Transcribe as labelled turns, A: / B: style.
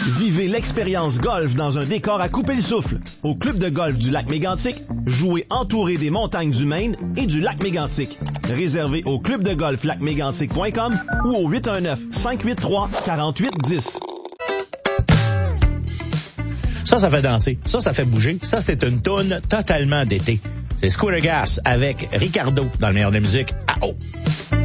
A: Vivez l'expérience golf dans un décor à couper le souffle. Au club de golf du lac Mégantic, jouez entouré des montagnes du Maine et du lac Mégantic. Réservé au clubdegolflacmégantic.com ou au 819-583-4810.
B: Ça fait danser. Ça fait bouger. Ça, c'est une toune totalement d'été. C'est Scooter Gas avec Ricardo dans le meilleur de la musique. Ah oh!